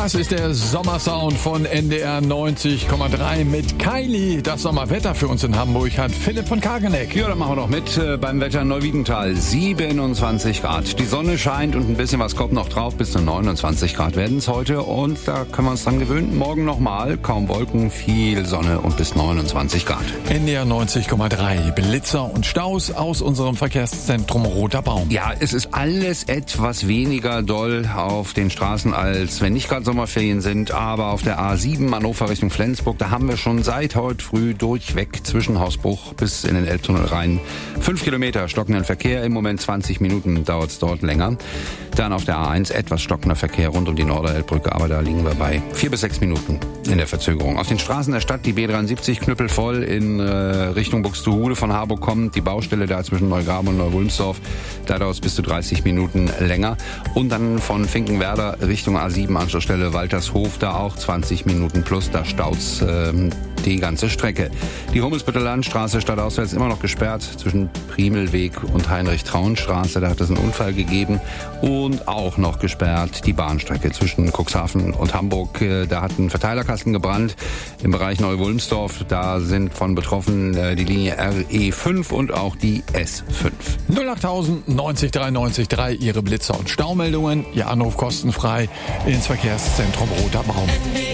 Das ist der Sommersound von NDR 90,3 mit Kylie. Das Sommerwetter für uns in Hamburg hat Philipp von Kageneck. Ja, dann machen wir doch mit beim Wetter in Neuwiedental. 27 Grad. Die Sonne scheint und ein bisschen was kommt noch drauf. Bis zu 29 Grad werden es heute. Und da können wir uns dran gewöhnen. Morgen nochmal. Kaum Wolken, viel Sonne und bis 29 Grad. NDR 90,3. Blitzer und Staus aus unserem Verkehrszentrum Roter Baum. Ja, es ist alles etwas weniger doll auf den Straßen, als wenn nicht gerade Sommerferien sind. Aber auf der A7 Hannover Richtung Flensburg, da haben wir schon seit heute früh durchweg zwischen Hausbruch bis in den Elbtunnel rein 5 Kilometer stockenden Verkehr. Im Moment 20 Minuten dauert es dort länger. Dann auf der A1 etwas stockender Verkehr rund um die Norderelbbrücke, aber da liegen wir bei 4 bis 6 Minuten in der Verzögerung. Auf den Straßen der Stadt die B73 knüppelvoll in Richtung Buxtehude von Harburg kommt. Die Baustelle da zwischen Neugraben und Neuwulmsdorf, da dauert es bis zu 30 Minuten länger. Und dann von Finkenwerder Richtung A7 Anschlussstelle Waltershof, da auch 20 Minuten plus, da staut's die ganze Strecke. Die Hummelsbütteler Landstraße stadtauswärts immer noch gesperrt zwischen Primelweg und Heinrich-Traun-Straße. Da hat es einen Unfall gegeben. Und auch noch gesperrt die Bahnstrecke zwischen Cuxhaven und Hamburg. Da hat ein Verteilerkasten gebrannt im Bereich Neuwulmsdorf. Da sind von betroffen die Linie RE5 und auch die S5. 08000 90 93 3, Ihre Blitzer und Staumeldungen. Ihr Anruf kostenfrei ins Verkehrszentrum Roter Baum.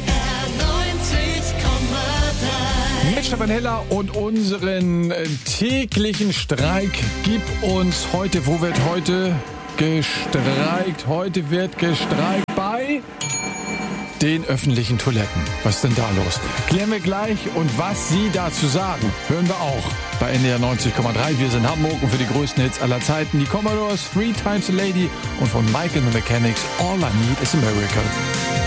Mit Stefan Heller und unseren täglichen Streik. Gib uns heute, wo wird heute gestreikt? Heute wird gestreikt bei den öffentlichen Toiletten. Was ist denn da los? Klären wir gleich, und was Sie dazu sagen, hören wir auch bei NDR 90,3. Wir sind Hamburg und für die größten Hits aller Zeiten die Commodores, Three Times a Lady und von Mike and the Mechanics, All I Need is a Miracle.